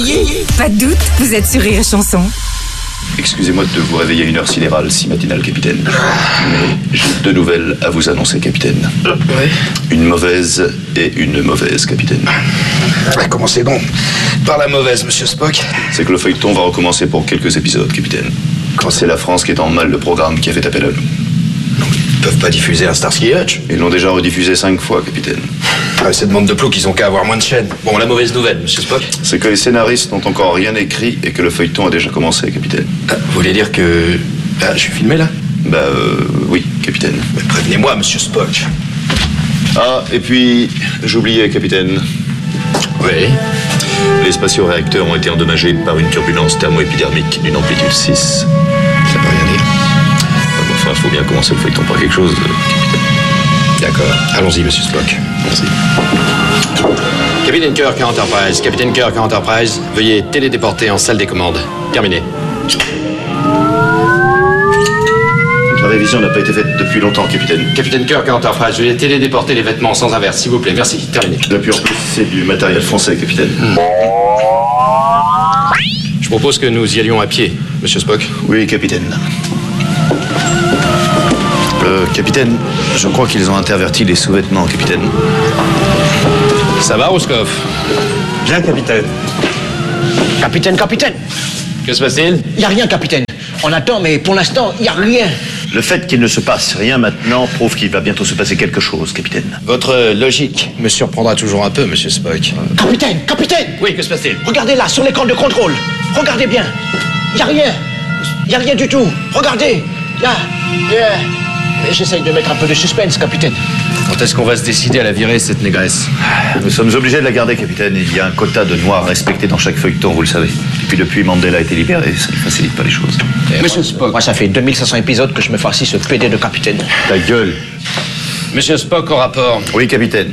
Pas de doute, vous êtes sur Rire et Chanson. Excusez-moi de vous réveiller à une heure sidérale si matinale, capitaine. Mais j'ai deux nouvelles à vous annoncer, capitaine. Oui. Une mauvaise et une mauvaise, capitaine. Commencez donc par la mauvaise, monsieur Spock. C'est que le feuilleton va recommencer pour quelques épisodes, capitaine. C'est la France qui est en mal de programme qui a fait appel à nous. Ils peuvent pas diffuser un Starsky Hutch. Ils l'ont déjà rediffusé 5 fois, capitaine. Cette bande de plots qu'ils ont qu'à avoir moins de chaînes. Bon, la mauvaise nouvelle, monsieur Spock. C'est que les scénaristes n'ont encore rien écrit et que le feuilleton a déjà commencé, capitaine. Vous voulez dire que... je suis filmé, là? Oui, capitaine. Mais prévenez-moi, monsieur Spock. Ah, et puis, j'oubliais, capitaine. Oui. Les spatio-réacteurs ont été endommagés par une turbulence thermo-épidermique d'une amplitude 6. Ça veut rien dire. Enfin, il faut bien commencer le feuilleton par quelque chose, capitaine. D'accord. Allons-y, monsieur Spock. Merci. Capitaine Kirk à Enterprise. Capitaine Kirk à Enterprise. Veuillez télédéporter en salle des commandes. Terminé. La révision n'a pas été faite depuis longtemps, capitaine. Capitaine Kirk à Enterprise. Veuillez télédéporter les vêtements sans inverse, s'il vous plaît. Merci. Terminé. L'appui en plus, c'est du matériel français, capitaine. Je propose que nous y allions à pied, monsieur Spock. Oui, capitaine. Capitaine, je crois qu'ils ont interverti les sous-vêtements, capitaine. Ça va, Roscoff? Bien, capitaine. Capitaine. Que se passe-t-il? Y a rien, capitaine. On attend, mais pour l'instant, y a rien. Le fait qu'il ne se passe rien maintenant prouve qu'il va bientôt se passer quelque chose, capitaine. Votre logique me surprendra toujours un peu, monsieur Spock. Capitaine. Oui, que se passe-t-il? Regardez là, sur l'écran de contrôle. Regardez bien. Y a rien. Y a rien du tout. Regardez. Là. J'essaye de mettre un peu de suspense, capitaine. Quand est-ce qu'on va se décider à la virer, cette négresse? Nous sommes obligés de la garder, capitaine. Il y a un quota de noirs respecté dans chaque feuilleton, vous le savez. Et puis depuis Mandela a été libéré, ça ne facilite pas les choses. Monsieur Spock. Moi, ça fait 2500 épisodes que je me farcis ce PD de capitaine. Ta gueule. Monsieur Spock, au rapport. Oui, capitaine.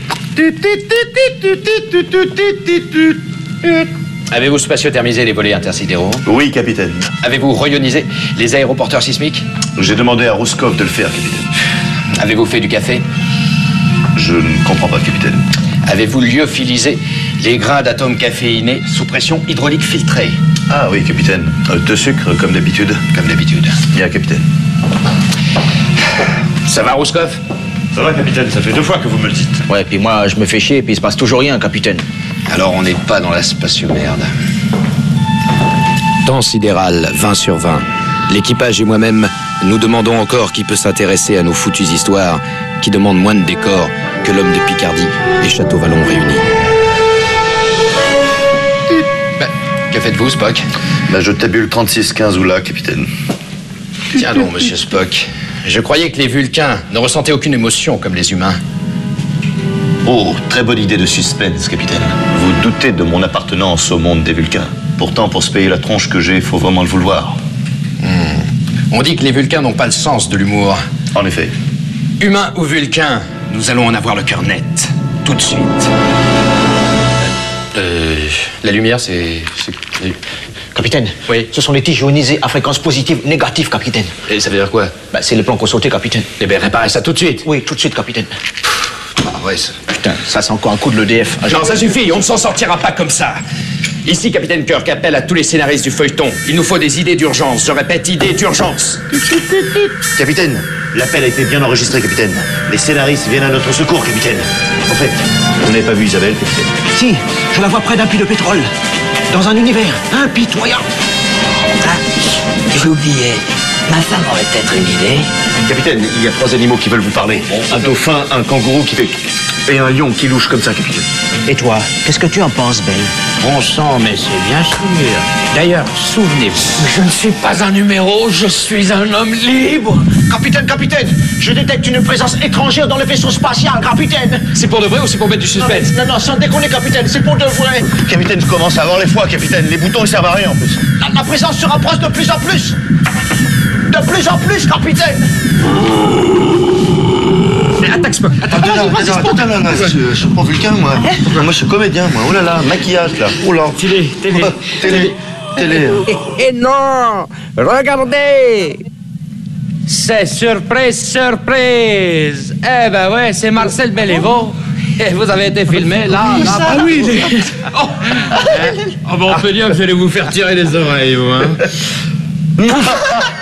Avez-vous spatiothermisé les volets intersidéraux? Oui, capitaine. Avez-vous rayonisé les aéroporteurs sismiques? J'ai demandé à Roscoff de le faire, capitaine. Avez-vous fait du café? Je ne comprends pas, capitaine. Avez-vous lyophilisé les grains d'atomes caféinés sous pression hydraulique filtrée? Ah oui, capitaine. 2 sucres, comme d'habitude. Comme d'habitude. Bien, capitaine. Ça va, Roscoff? Ça va, capitaine, ça fait 2 fois que vous me le dites. Ouais, puis moi, je me fais chier, puis il se passe toujours rien, capitaine. Alors on n'est pas dans la spatio-merde. Temps sidéral, 20 sur 20. L'équipage et moi-même, nous demandons encore qui peut s'intéresser à nos foutues histoires qui demandent moins de décor que l'homme de Picardie et Château-Vallon réunis. Que faites-vous, Spock? Je tabule 36-15 ou là, capitaine. Tiens donc, monsieur Spock. Je croyais que les Vulcains ne ressentaient aucune émotion comme les humains. Oh, très bonne idée de suspense, capitaine. Vous doutez de mon appartenance au monde des Vulcains. Pourtant, pour se payer la tronche que j'ai, il faut vraiment le vouloir. On dit que les Vulcains n'ont pas le sens de l'humour. En effet. Humains ou Vulcains, nous allons en avoir le cœur net. Tout de suite. La lumière, c'est... Capitaine. Oui. Ce sont les tiges ionisées à fréquence positive négative, capitaine. Et ça veut dire quoi? C'est le plan qu'on sautait, capitaine. Eh bien, réparez ça tout de suite. Oui, tout de suite, capitaine. Ah ouais, ça... Putain, ça c'est encore un coup de l'EDF. Non, ça suffit, on ne s'en sortira pas comme ça. Ici, Capitaine Kirk appelle à tous les scénaristes du feuilleton. Il nous faut des idées d'urgence. Je répète, idées d'urgence. Capitaine, l'appel a été bien enregistré, capitaine. Les scénaristes viennent à notre secours, capitaine. En fait, vous n'avez pas vu Isabelle, capitaine? Si, je la vois près d'un puits de pétrole. Dans un univers impitoyable. J'ai oublié. Ma femme aurait peut-être une idée. Capitaine, il y a 3 animaux qui veulent vous parler. Un dauphin, un kangourou qui fait... et un lion qui louche comme ça, capitaine. Et toi, qu'est-ce que tu en penses, Belle? Bon sang, mais c'est bien sûr. D'ailleurs, souvenez-vous. Je ne suis pas un numéro, je suis un homme libre. Capitaine, je détecte une présence étrangère dans le vaisseau spatial, capitaine. C'est pour de vrai ou c'est pour mettre du suspense? Non, sans déconner, capitaine, c'est pour de vrai. Capitaine, je commence à avoir les foies, capitaine. Les boutons, ils servent à rien, en plus. La présence se rapproche de plus en plus. De plus en plus, capitaine. Attaque, Spock. Non, je suis pas vulcain, moi. Moi, je suis comédien, moi. Oh là là, maquillage, là. Oh là. Télé. Et non, regardez. C'est surprise. Eh ben ouais, c'est Marcel Bélévaux. vous avez été filmé, là, là. Ah oui, on peut dire que vous allez vous faire tirer les oreilles, vous, hein.